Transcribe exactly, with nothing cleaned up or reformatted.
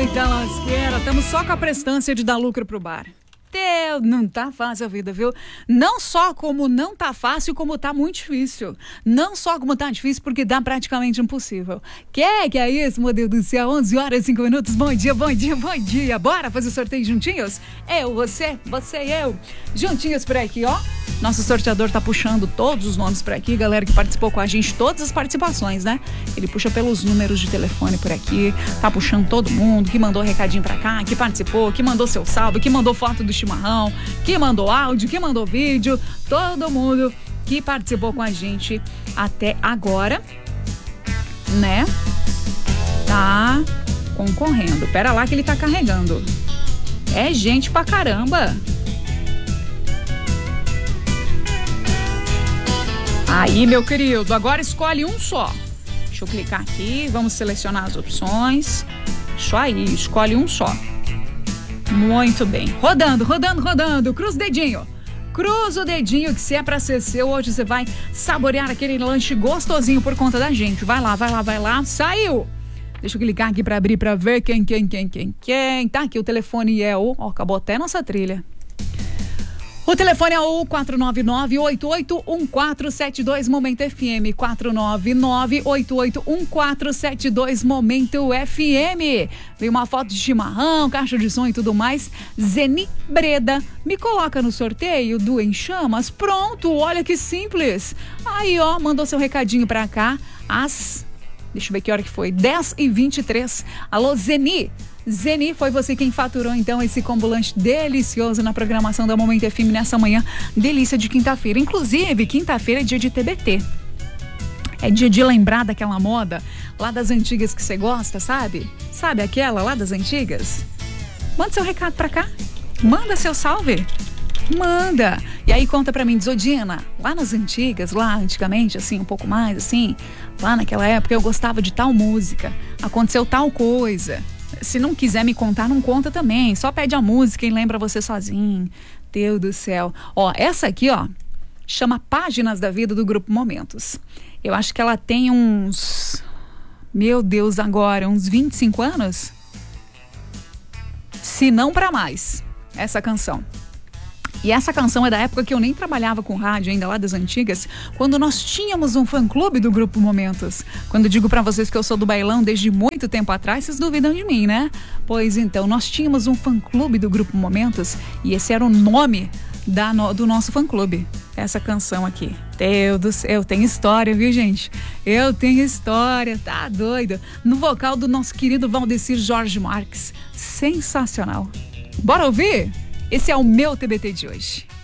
Eita lasqueira, estamos só com a prestância de dar lucro pro bar. Deus, não tá fácil a vida, viu? Não só como não tá fácil, como tá muito difícil. Não só como tá difícil, porque dá praticamente impossível. Que é que é isso, meu Deus do céu? onze horas e cinco minutos. Bom dia, bom dia, bom dia. Bora fazer sorteio juntinhos? Eu, você, você e eu. Juntinhos por aqui, ó. Nosso sorteador tá puxando todos os nomes por aqui. Galera que participou com a gente, todas as participações, né? Ele puxa pelos números de telefone por aqui. Tá puxando todo mundo que mandou recadinho pra cá, que participou, que mandou seu salve, que mandou foto do chimarrão, que mandou áudio, que mandou vídeo, todo mundo que participou com a gente até agora, né? Tá concorrendo. Pera lá que ele tá carregando. É gente pra caramba. Aí, meu querido, agora escolhe um só. Deixa eu clicar aqui, vamos selecionar as opções. Isso aí, escolhe um só. Muito bem. Rodando, rodando, rodando. Cruza o dedinho. Cruza o dedinho que se é pra ser seu, hoje você vai saborear aquele lanche gostosinho por conta da gente. Vai lá, vai lá, vai lá. Saiu! Deixa eu clicar aqui pra abrir pra ver quem, quem, quem, quem, quem. Tá aqui o telefone é o... Ó, acabou até nossa trilha. O telefone é o quatro nove nove, oito oito um quatro sete dois Momento F M, quatro nove nove, oito oito um quatro sete dois Momento F M. Veio uma foto de chimarrão, caixa de som e tudo mais. Zeni Breda, me coloca no sorteio do Em Chamas. Pronto, olha que simples. Aí, ó, mandou seu recadinho pra cá às... Deixa eu ver que hora que foi. dez e vinte e três. Alô, Zeni. Zeni, foi você quem faturou então esse combo lanche delicioso na programação da Momento F M nessa manhã delícia de quinta-feira. Inclusive, quinta-feira é dia de T B T. É dia de lembrar daquela moda lá das antigas que você gosta, sabe? Sabe aquela lá das antigas? Manda seu recado pra cá. Manda seu salve. Manda. E aí conta pra mim, Zodina, lá nas antigas, lá antigamente, assim, um pouco mais, assim, lá naquela época eu gostava de tal música, aconteceu tal coisa. Se não quiser me contar, não conta também. Só pede a música e lembra você sozinho. Deus do céu. Ó, essa aqui, ó, chama Páginas da Vida do Grupo Momentos. Eu acho que ela tem uns... Meu Deus, agora, uns vinte e cinco anos? Se não pra mais, essa canção. E essa canção é da época que eu nem trabalhava com rádio ainda, lá das antigas, quando nós tínhamos um fã-clube do Grupo Momentos. Quando eu digo pra vocês que eu sou do bailão desde muito tempo atrás, vocês duvidam de mim, né? Pois então, nós tínhamos um fã-clube do Grupo Momentos e esse era o nome da, no, do nosso fã-clube. Essa canção aqui. Deus do céu, eu tenho história, viu, gente? Eu tenho história, tá doido? No vocal do nosso querido Valdecir Jorge Marques. Sensacional. Bora ouvir? Esse é o meu T B T de hoje.